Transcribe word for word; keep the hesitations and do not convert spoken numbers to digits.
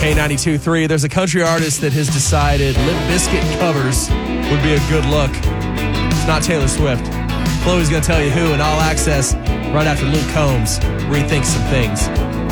K ninety-two point three. There's a country artist that has decided Limp Bizkit covers would be a good look. It's not Taylor Swift. Chloe's going to tell you who in All Access right after Luke Combs rethinks some things.